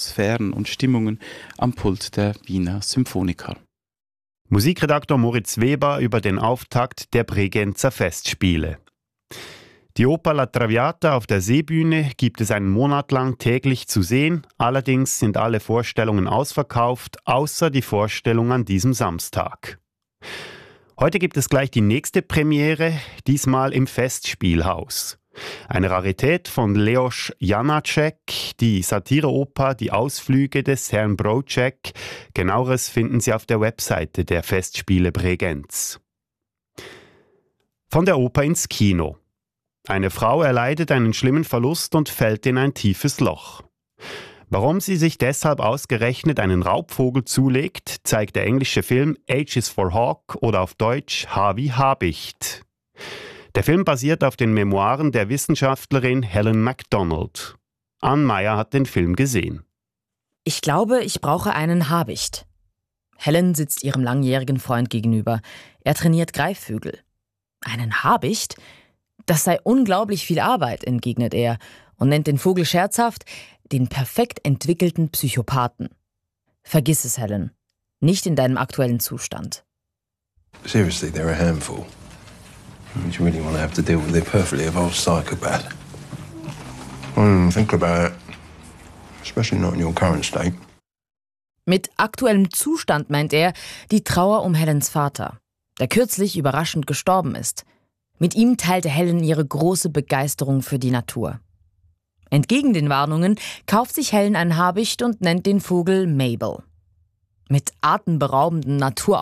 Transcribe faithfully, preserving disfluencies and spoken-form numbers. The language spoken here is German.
Atmosphären und Stimmungen am Pult der Wiener Symphoniker. Musikredaktor Moritz Weber über den Auftakt der Bregenzer Festspiele. Die Oper La Traviata auf der Seebühne gibt es einen Monat lang täglich zu sehen. Allerdings sind alle Vorstellungen ausverkauft, außer die Vorstellung an diesem Samstag. Heute gibt es gleich die nächste Premiere, diesmal im Festspielhaus. Eine Rarität von Leos Janáček, die Satireoper Die Ausflüge des Herrn Broček. Genaueres finden Sie auf der Webseite der Festspiele Bregenz. Von der Oper ins Kino. Eine Frau erleidet einen schlimmen Verlust und fällt in ein tiefes Loch. Warum sie sich deshalb ausgerechnet einen Raubvogel zulegt, zeigt der englische Film H is for Hawk oder auf Deutsch H wie Habicht. Der Film basiert auf den Memoiren der Wissenschaftlerin Helen Macdonald. Ann Meyer hat den Film gesehen. Ich glaube, ich brauche einen Habicht. Helen sitzt ihrem langjährigen Freund gegenüber. Er trainiert Greifvögel. Einen Habicht? Das sei unglaublich viel Arbeit, entgegnet er und nennt den Vogel scherzhaft den perfekt entwickelten Psychopathen. Vergiss es, Helen. Nicht in deinem aktuellen Zustand. Seriously, they're a handful. You really want to have to deal with a perfectly evolved psychopath. Mm, think about it. Especially not in your current state. Mit aktuellem Zustand meint er die Trauer um Helens Vater, der kürzlich überraschend gestorben ist. Mit ihm teilte Helen ihre große Begeisterung für die Natur. Entgegen den Warnungen kauft sich Helen ein Habicht und nennt den Vogel Mabel. Mit atemberaubenden Natur